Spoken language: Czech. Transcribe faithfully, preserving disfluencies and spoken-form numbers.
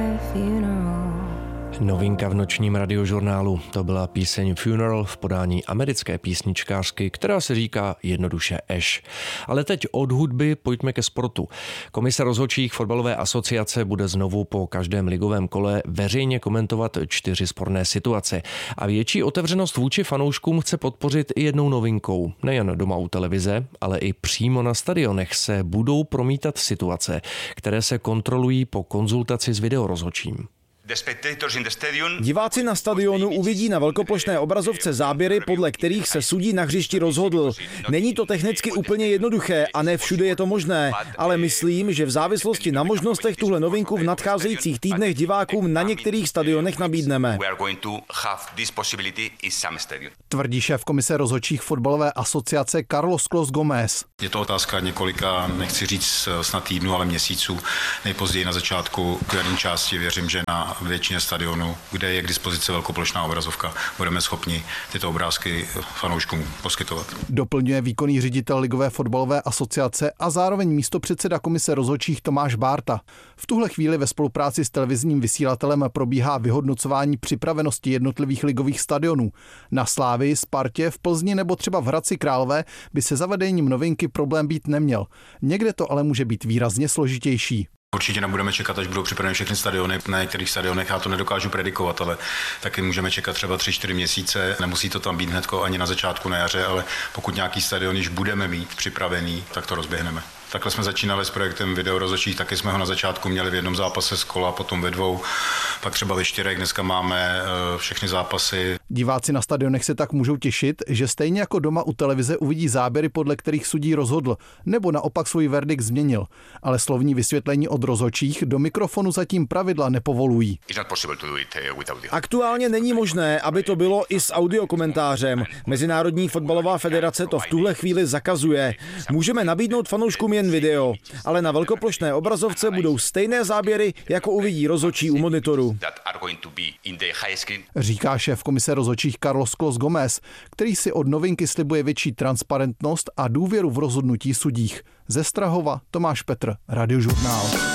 Novinka v nočním radiožurnálu. To byla píseň Funeral v podání americké písničkářky, která se říká jednoduše Ash. Ale teď od hudby pojďme ke sportu. Komise rozhodčích fotbalové asociace bude znovu po každém ligovém kole veřejně komentovat čtyři sporné situace. A větší otevřenost vůči fanouškům chce podpořit i jednou novinkou. Nejen doma u televize, ale i přímo na stadionech se budou promítat situace, které se kontrolují po konzultaci s videorozhodčím. Diváci na stadionu uvidí na velkoplošné obrazovce záběry, podle kterých se sudí na hřišti rozhodl. Není to technicky úplně jednoduché a ne všude je to možné, ale myslím, že v závislosti na možnostech tuhle novinku v nadcházejících týdnech divákům na některých stadionech nabídneme. Tvrdí šéf komise rozhodčích fotbalové asociace Carlos Clos Gómez. Je to otázka několika, nechci říct snad týdnů, ale měsíců. Nejpozději na začátku kvěrní části věřím, že na většině stadionů, kde je k dispozici velkoplošná obrazovka, budeme schopni tyto obrázky fanouškům poskytovat. Doplňuje výkonný ředitel Ligové fotbalové asociace a zároveň místopředseda komise rozhodčích Tomáš Bárta. V tuhle chvíli ve spolupráci s televizním vysílatelem probíhá vyhodnocování připravenosti jednotlivých ligových stadionů. Na Slávii, Spartě, v Plzni nebo třeba v Hradci Králové by se zavedením novinky problém být neměl. Někde to ale může být výrazně složitější. Určitě nebudeme čekat, až budou připraveny všechny stadiony. Na některých stadionech já to nedokážu predikovat, ale taky můžeme čekat třeba tři čtyři měsíce. Nemusí to tam být hnedko ani na začátku na jaře, ale pokud nějaký stadion již budeme mít připravený, tak to rozběhneme. Takhle jsme začínali s projektem videorozhodčích, taky jsme ho na začátku měli v jednom zápase z kola, potom ve dvou, pak třeba ve čtyřech, dneska máme všechny zápasy. Diváci na stadionech se tak můžou těšit, že stejně jako doma u televize uvidí záběry, podle kterých sudí rozhodl, nebo naopak svůj verdikt změnil. Ale slovní vysvětlení od rozhodčích do mikrofonu zatím pravidla nepovolují. Aktuálně není možné, aby to bylo i s audiokomentářem. Mezinárodní fotbalová federace to v tuhle chvíli zakazuje. Můžeme nabídnout fanouškům jen video, ale na velkoplošné obrazovce budou stejné záběry, jako uvidí rozhodčí u monitoru. Říká šéf komise rozhodčích Carlos Clos Gómez, který si od novinky slibuje větší transparentnost a důvěru v rozhodnutí sudích. Ze Strahova Tomáš Petr, Radiožurnál.